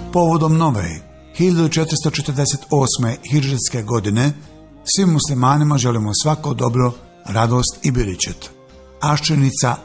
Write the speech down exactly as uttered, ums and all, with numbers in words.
Povodom nove hiljadu četiristo četrdeset osme hidžretske godine svim muslimanima želimo svako dobro, radost i beričet. Aščenica